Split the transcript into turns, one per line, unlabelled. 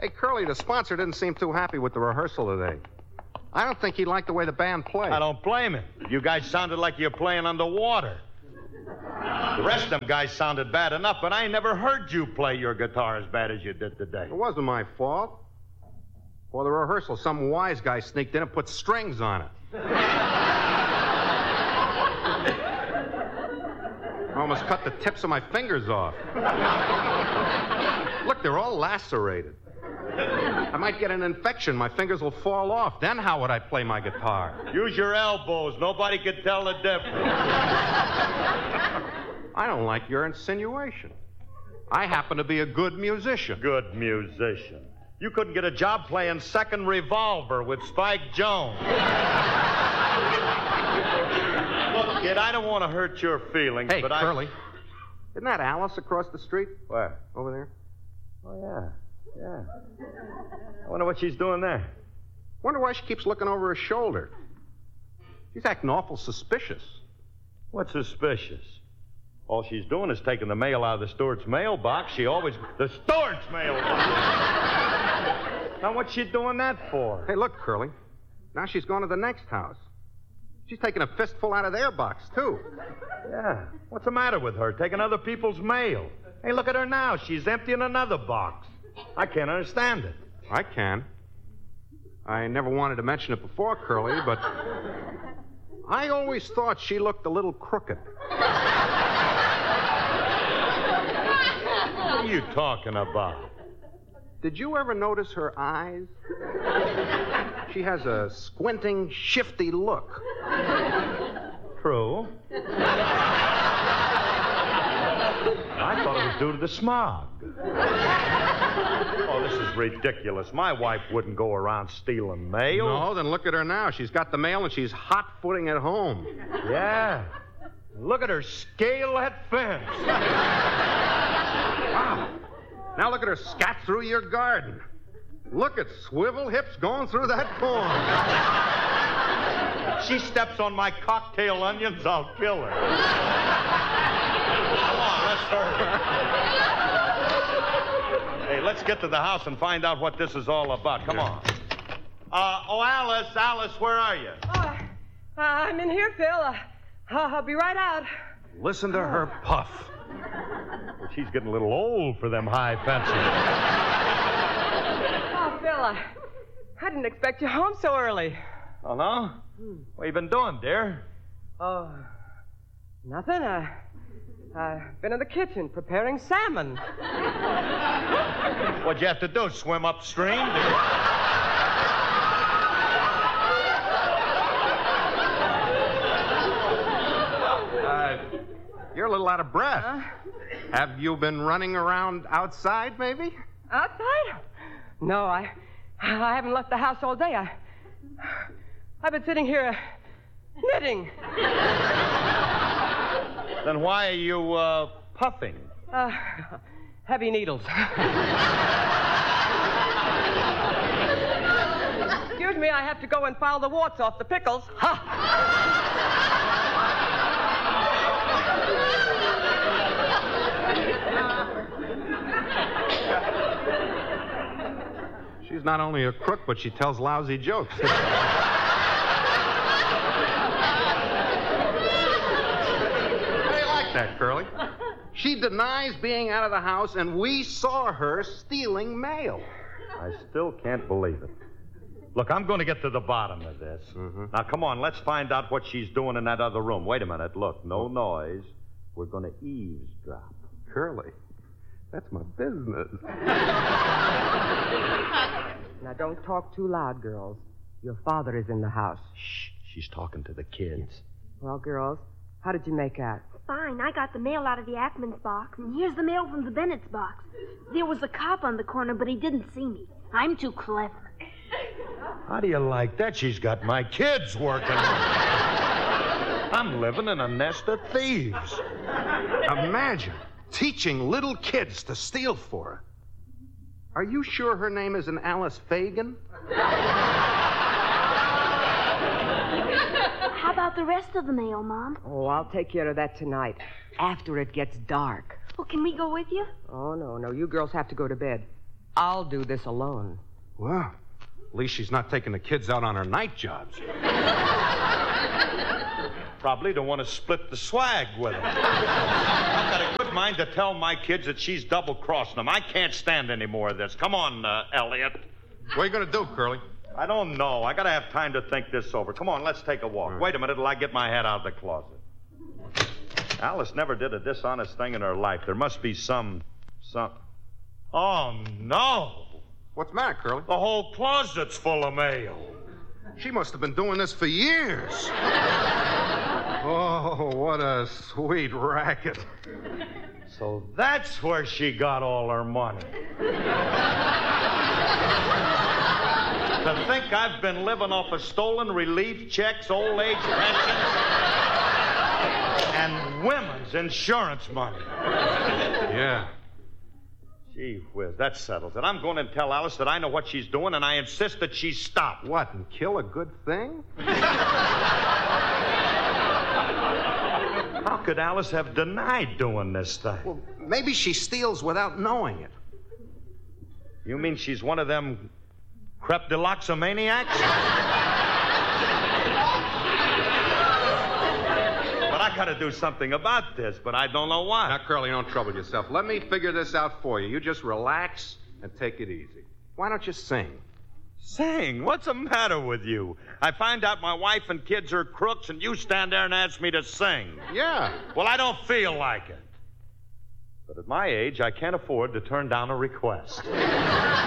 Hey, Curly, the sponsor didn't seem too happy with the rehearsal today. I don't think he liked the way the band played.
I don't blame him. You guys sounded like you're playing underwater. The rest of them guys sounded bad enough, but I ain't never heard you play your guitar as bad as you did today.
It wasn't my fault. For the rehearsal, some wise guy sneaked in and put strings on it. I almost cut the tips of my fingers off. Look, they're all lacerated. I might get an infection. My fingers will fall off. Then how would I play my guitar?
Use your elbows. Nobody could tell the difference.
I don't like your insinuation. I happen to be a good musician.
Good musician. You couldn't get a job playing Second Revolver with Spike Jones. Look, kid, I don't want to hurt your feelings,
hey,
but
Curly, isn't that Alice across the street?
Where?
Over there.
Oh, yeah. I wonder what she's doing there.
Wonder why she keeps looking over her shoulder. She's acting awful suspicious.
What's suspicious? All she's doing is taking the mail out of the steward's mailbox. She always... The steward's mailbox! Now, what's she doing that for?
Hey, look, Curly. Now she's going to the next house. She's taking a fistful out of their box, too.
Yeah. What's the matter with her? Taking other people's mail. Hey, look at her now. She's emptying another box. I can't understand it.
I can. I never wanted to mention it before, Curly, but I always thought she looked a little crooked.
What are you talking about?
Did you ever notice her eyes? She has a squinting, shifty look.
True. I thought it was due to the smog. Oh, this is ridiculous. My wife wouldn't go around stealing mail.
No, then look at her now. She's got the mail and she's hot-footing at home.
Yeah. Look at her scale that fence.
Wow. Now look at her scat through your garden. Look at swivel hips going through that corn.
She steps on my cocktail onions, I'll kill her. Come on, let's hurry. Hey, let's get to the house and find out what this is all about. Come on. Alice, where are you?
Oh, I'm in here, Phil. I'll be right out.
Listen to her puff.
Well, she's getting a little old for them high fences.
Oh, Phil, I didn't expect you home so early.
Oh, no? What you been doing, dear?
Oh, nothing. I've been in the kitchen preparing salmon.
What'd you have to do, swim upstream?
You're a little out of breath. Have you been running around outside, maybe?
Outside? No, I haven't left the house all day. I've been sitting here knitting.
Then why are you puffing?
Heavy needles. Excuse me, I have to go and file the warts off the pickles. Ha!
She's not only a crook, but she tells lousy jokes. How do you like that, Curly? She denies being out of the house, and we saw her stealing mail.
I still can't believe it. Look, I'm going to get to the bottom of this. Mm-hmm. Now, come on, let's find out what she's doing in that other room. Wait a minute. Look, no noise. We're going to eavesdrop.
Curly, that's my business.
Now, don't talk too loud, girls. Your father is in the house.
Shh. She's talking to the kids.
Well, girls, how did you make out?
Fine. I got the mail out of the Ackman's box, and here's the mail from the Bennett's box. There was a cop on the corner, but he didn't see me. I'm too clever.
How do you like that? She's got my kids working. I'm living in a nest of thieves.
Imagine teaching little kids to steal for her. Are you sure her name isn't Alice Fagan?
How about the rest of the mail, Mom?
Oh, I'll take care of that tonight, after it gets dark.
Well, can we go with you?
Oh, no. You girls have to go to bed. I'll do this alone.
Well, at least she's not taking the kids out on her night jobs.
Probably don't want to split the swag with her. I've got a good mind to tell my kids that she's double-crossing them. I can't stand any more of this. Come on, Elliot.
What are you going to do, Curly?
I don't know. I got to have time to think this over. Come on, let's take a walk. Wait a minute till I get my head out of the closet. Alice never did a dishonest thing in her life. There must be some... Oh, no.
What's the matter, Curly?
The whole closet's full of mail.
She must have been doing this for years. Oh, what a sweet racket.
So that's where she got all her money. To think I've been living off of stolen relief checks, old age pensions, and women's insurance money.
Yeah.
Gee whiz, that settles it. I'm going to tell Alice that I know what she's doing, and I insist that she stop.
What, and kill a good thing?
How could Alice have denied doing this thing?
Well, maybe she steals without knowing it.
You mean she's one of them kleptoxomaniacs? But I got to do something about this, but I don't know what.
Now, Curly, don't trouble yourself. Let me figure this out for you. You just relax and take it easy. Why don't you sing?
Sing? What's the matter with you? I find out my wife and kids are crooks, and you stand there and ask me to sing.
Yeah.
Well, I don't feel like it. But at my age, I can't afford to turn down a request.